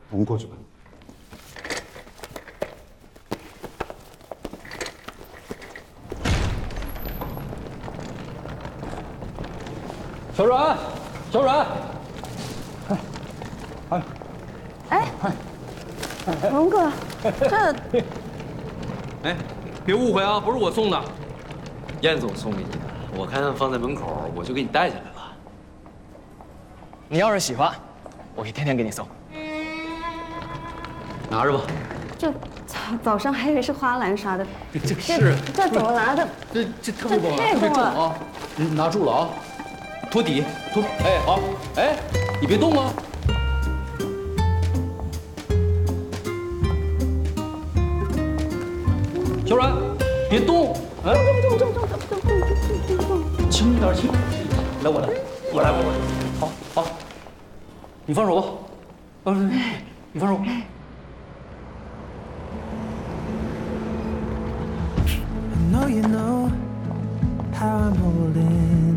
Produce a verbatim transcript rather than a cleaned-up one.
我们过去吧。 小阮，小阮， 哎，哎，龙哥，这， 哎，别误会啊，不是我送的，燕总送给你的。我看放在门口，我就给你带下来了。 你要是喜欢，我可以天天给你送。 拿着吧。 这早早上还以为是花篮啥的， 这是这怎么拿的？ 这这特别重， 太特别重重了啊！你拿住了啊，托底，托，哎好，哎，你别动啊。小阮，别动，啊！轻一点，轻，来我来，我来，我来，好，好，你放手吧，啊，你放手。 I know you know how I'm holding